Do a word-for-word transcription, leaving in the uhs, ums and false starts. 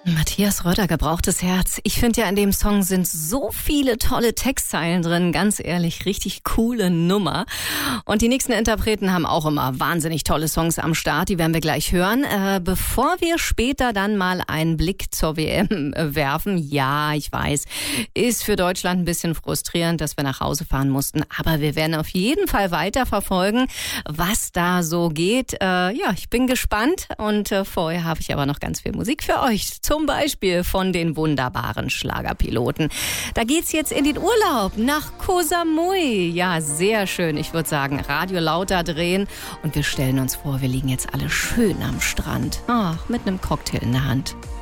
Matthias Röder, gebrauchtes Herz. Ich finde ja, in dem Song sind so viele tolle Textzeilen drin. Ganz ehrlich, richtig coole Nummer. Und die nächsten Interpreten haben auch immer wahnsinnig tolle Songs am Start. Die werden wir gleich hören. Äh, bevor wir später dann mal einen Blick zur W M werfen. Ja, ich weiß, ist für Deutschland ein bisschen frustrierend, dass wir nach Hause fahren mussten. Aber wir werden auf jeden Fall weiterverfolgen, was da so geht. Äh, ja, ich bin gespannt. Und äh, vorher habe ich aber noch ganz viel Musik für euch. Zum Beispiel von den wunderbaren Schlagerpiloten. Da geht's jetzt in den Urlaub nach Koh Samui. Ja, sehr schön. Ich würde sagen, Radio lauter drehen und wir stellen uns vor, wir liegen jetzt alle schön am Strand. Ach, mit einem Cocktail in der Hand.